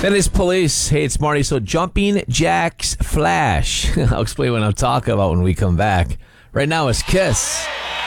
Venice Police. Hey, it's Marty. So, Jumping Jacks Flash. I'll explain what I'm talking about when we come back. Right now, it's Kiss.